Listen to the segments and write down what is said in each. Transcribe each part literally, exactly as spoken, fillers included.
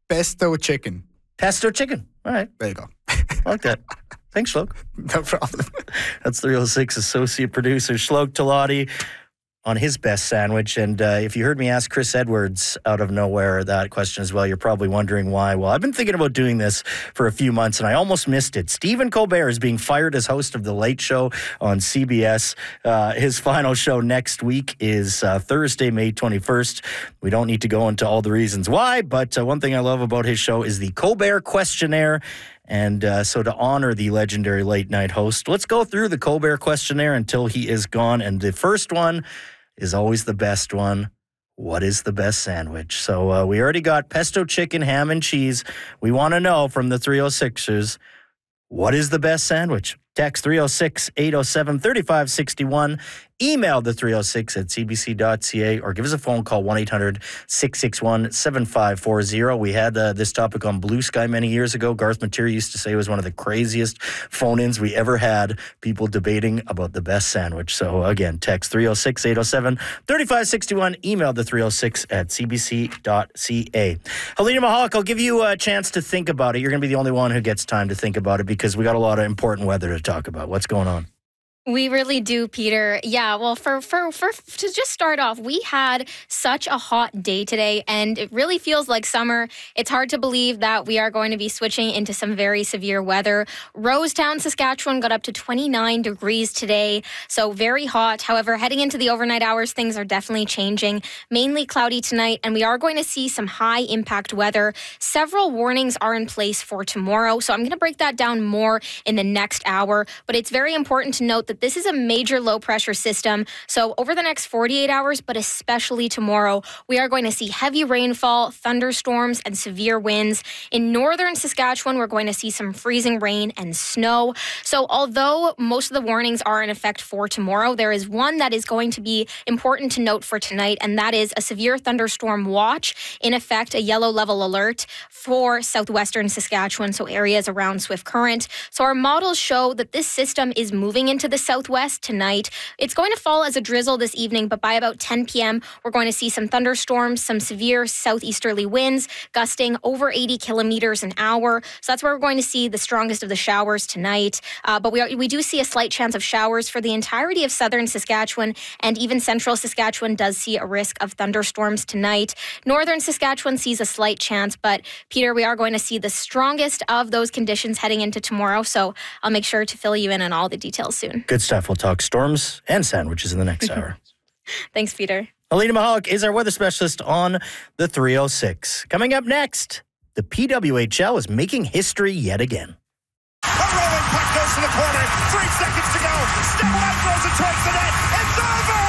Pesto chicken. Pesto chicken. All right. There you go. I like that. Thanks, Shlok. No problem. That's three oh six associate producer Shlok Talati on his best sandwich. And uh, if you heard me ask Chris Edwards out of nowhere that question as well, you're probably wondering why. Well, I've been thinking about doing this for a few months, and I almost missed it. Stephen Colbert is being fired as host of The Late Show on C B S. Uh, his final show next week is uh, Thursday, May twenty-first. We don't need to go into all the reasons why, but uh, one thing I love about his show is the Colbert Questionnaire. And uh, so to honor the legendary late night host, let's go through the Colbert Questionnaire until he is gone. And the first one is always the best one. What is the best sandwich? So uh, we already got pesto chicken, ham, and cheese. We want to know from the three oh sixers, what is the best sandwich? Text three oh six, eight oh seven, three five six one. Email the three oh six at c b c dot c a or give us a phone call, one eight hundred, six six one, seven five four zero. We had uh, this topic on Blue Sky many years ago. Garth Mateer used to say it was one of the craziest phone-ins we ever had, people debating about the best sandwich. So again, text three oh six, eight oh seven, three five six one. Email the three oh six at c b c dot c a. Helena Mahalik, I'll give you a chance to think about it. You're going to be the only one who gets time to think about it because we got a lot of important weather to talk about. What's going on? We really do, Peter. Yeah, well, for, for, for to just start off, we had such a hot day today, and it really feels like summer. It's hard to believe that we are going to be switching into some very severe weather. Rosetown, Saskatchewan got up to twenty-nine degrees today, so very hot. However, heading into the overnight hours, things are definitely changing. Mainly cloudy tonight, and we are going to see some high-impact weather. Several warnings are in place for tomorrow, so I'm going to break that down more in the next hour, but it's very important to note that this is a major low-pressure system. So over the next forty-eight hours, but especially tomorrow, we are going to see heavy rainfall, thunderstorms, and severe winds. In northern Saskatchewan, we're going to see some freezing rain and snow. So although most of the warnings are in effect for tomorrow, there is one that is going to be important to note for tonight, and that is a severe thunderstorm watch. In effect, a yellow level alert for southwestern Saskatchewan, so areas around Swift Current. So our models show that this system is moving into the southwest tonight. It's going to fall as a drizzle this evening, but by about ten p.m., we're going to see some thunderstorms, some severe southeasterly winds gusting over eighty kilometers an hour. So that's where we're going to see the strongest of the showers tonight. Uh, but we, are, we do see a slight chance of showers for the entirety of southern Saskatchewan, and even central Saskatchewan does see a risk of thunderstorms tonight. Northern Saskatchewan sees a slight chance, but Peter, we are going to see the strongest of those conditions heading into tomorrow. So I'll make sure to fill you in on all the details soon. Good stuff. We'll talk storms and sandwiches in the next hour. Thanks, Peter. Alina Mahalik is our weather specialist on the three oh six. Coming up next, the P W H L is making history yet again. A rolling puck goes to the corner. Three seconds to go. Stephen throws it towards the net. It's over!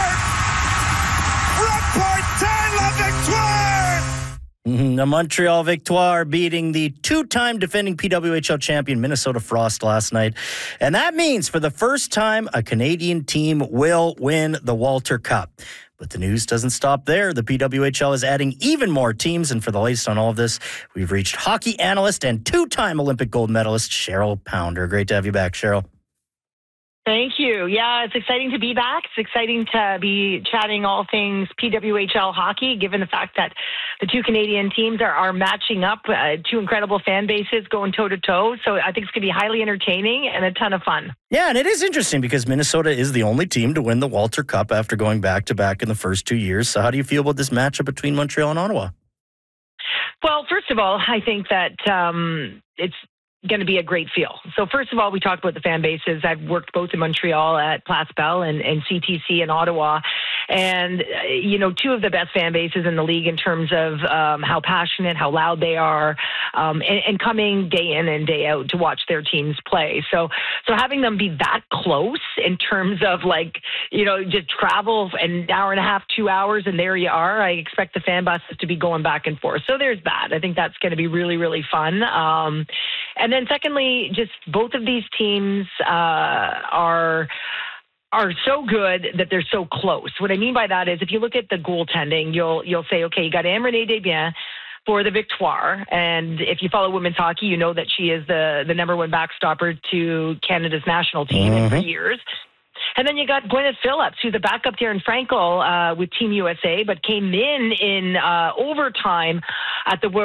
Rockport tie la victoire! The Montreal Victoire beating the two-time defending P W H L champion Minnesota Frost last night. And that means for the first time, a Canadian team will win the Walter Cup. But the news doesn't stop there. The P W H L is adding even more teams. And for the latest on all of this, we've reached hockey analyst and two-time Olympic gold medalist Cheryl Pounder. Great to have you back, Cheryl. Thank you. Yeah, it's exciting to be back. It's exciting to be chatting all things P W H L hockey, given the fact that the two Canadian teams are, are matching up, uh, two incredible fan bases going toe-to-toe. So I think it's going to be highly entertaining and a ton of fun. Yeah, and it is interesting because Minnesota is the only team to win the Walter Cup after going back-to-back in the first two years. So how do you feel about this matchup between Montreal and Ottawa? Well, first of all, I think that um, it's going to be a great feel. So first of all, we talked about the fan bases. I've worked both in Montreal at Place Bell and, and C T C in Ottawa. And, uh, you know, two of the best fan bases in the league in terms of um, how passionate, how loud they are, um, and, and coming day in and day out to watch their teams play. So, so having them be that close in terms of like, you know, just travel an hour and a half, two hours, and there you are. I expect the fan buses to be going back and forth. So there's that. I think that's going to be really, really fun. Um, and then secondly, just both of these teams uh, are are so good that they're so close. What I mean by that is if you look at the goaltending, you'll you'll say, okay, you got Anne-Renee Desbiens for the Victoire. And if you follow women's hockey, you know that she is the, the number one backstopper to Canada's national team mm-hmm. for years. And then you got Gwyneth Phillips, who's a backup there in Frankel uh, with Team U S A, but came in in uh, overtime at the World